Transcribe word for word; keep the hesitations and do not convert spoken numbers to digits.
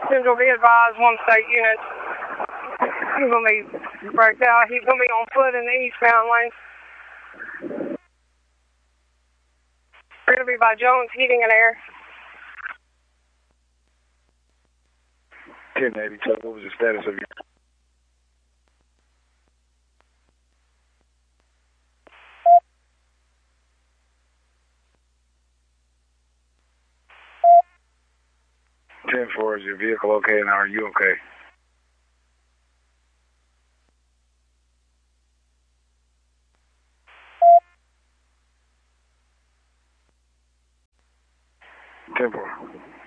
Central, be advised, one state unit. He's going to be breaked out. He's going to be on foot in the eastbound lane. We're going to be by Jones Heating and Air. ten eighty, Chuck, what was the status of your... ten four, is your vehicle okay and are you okay? ten four.